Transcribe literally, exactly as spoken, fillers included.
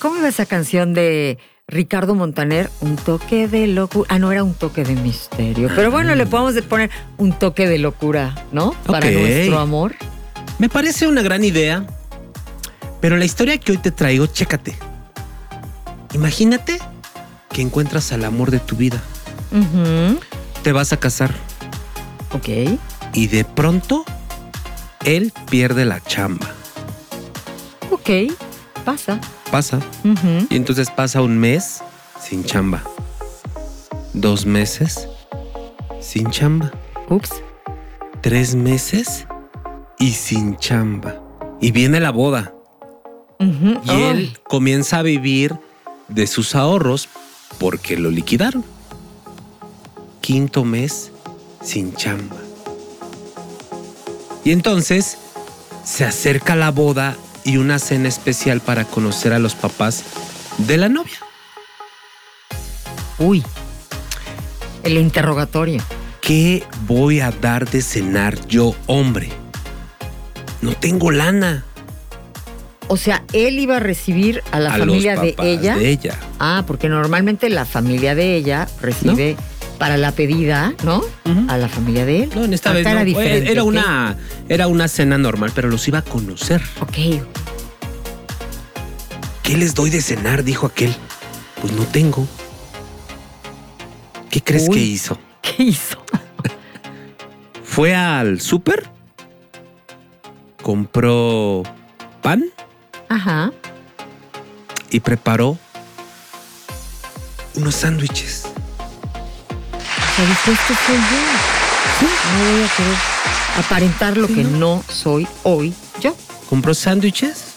¿cómo iba esa canción de Ricardo Montaner? Un toque de locura. Ah, no, era un toque de misterio. Pero bueno, le podemos poner un toque de locura, ¿no? Para Ok. nuestro amor. Me parece una gran idea, pero la historia que hoy te traigo, chécate. Imagínate que encuentras al amor de tu vida. Uh-huh. Te vas a casar Ok. y de pronto él pierde la chamba. Ok. Pasa. Pasa. Uh-huh. Y entonces pasa un mes sin chamba. Dos meses sin chamba. Ups. Tres meses y sin chamba. Y viene la boda. Uh-huh. Y Ay. él comienza a vivir de sus ahorros porque lo liquidaron. Quinto mes sin chamba. Y entonces se acerca la boda y una cena especial para conocer a los papás de la novia. Uy. El interrogatorio. ¿Qué voy a dar de cenar yo, hombre? No tengo lana. O sea, él iba a recibir a la A familia los de papás ella. de ella. Ah, porque normalmente la familia de ella recibe para la pedida, ¿no? Ujú. A la familia de él. No, en esta Acá vez era no. diferente. Era ¿ok? una, era una cena normal, pero los iba a conocer. Ok. ¿Qué les doy de cenar? Dijo aquel. Pues no tengo. ¿Qué crees Uy. que hizo? ¿Qué hizo? Fue al súper, compró pan Ajá. y preparó unos sándwiches. O sea, dijo, esto soy yo. No voy a querer aparentar lo Sí, que ¿no? no soy hoy yo. Compró sándwiches